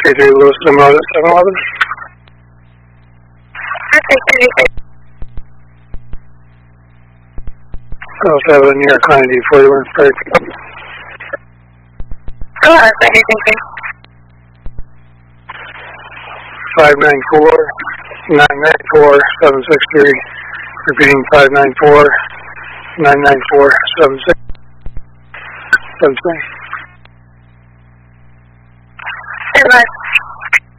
3 Lewis Remote at 711. Perfect, 7 New York Line D41 Freight. Go ahead, thank you. 594-994-763. Repeating 594-994-763. Stand by.